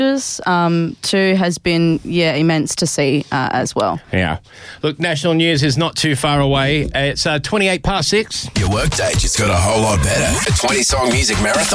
too has been, immense to see as well. Yeah. Look, national news is not too far away. It's 28 past 6. Your workday just got a whole lot better. A 20-song music marathon.